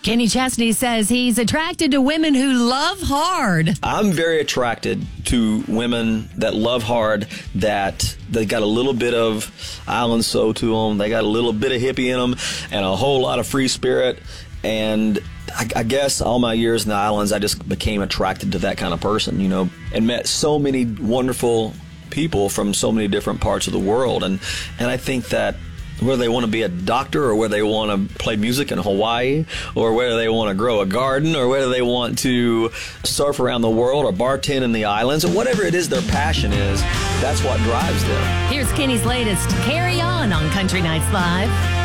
Kenny Chesney says he's attracted to women who love hard. I'm very attracted to women that love hard, that they got a little bit of island soul to them. They got a little bit of hippie in them and a whole lot of free spirit. And I guess all my years in the islands, I just became attracted to that kind of person, you know, and met so many wonderful people from so many different parts of the world. And I think that whether they want to be a doctor or whether they want to play music in Hawaii or whether they want to grow a garden or whether they want to surf around the world or bartend in the islands or whatever it is their passion is, that's what drives them. Here's Kenny's latest Carry On Country Nights Live.